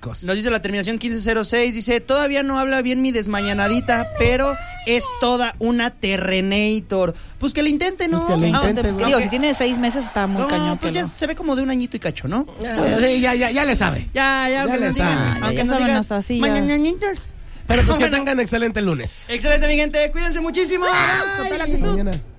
Nos dice la terminación 1506, dice, todavía no habla bien mi desmañanadita, pero es toda una Terrenator. Pues que le intente, ¿no? Pues que le intente, Digo, si tiene 6 meses está muy cañón. Pues ya se ve como de un añito y cacho, ¿no? Sí, ya le sabe. Ya le nos sabe. digan, aunque Ya nos saben digan, hasta así, ya. mañanitas. Pero pues que Bueno. tengan excelente lunes. Excelente, mi gente, cuídense muchísimo. Mañana.